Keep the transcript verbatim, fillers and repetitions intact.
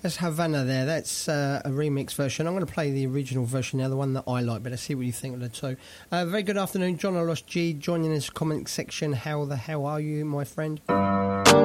That's Havana there. That's uh, a remix version. I'm going to play the original version now, the one that I like, but let's see what you think of the two. Uh, very good afternoon, John I Lost G, joining us comment section. How the hell are you, my friend?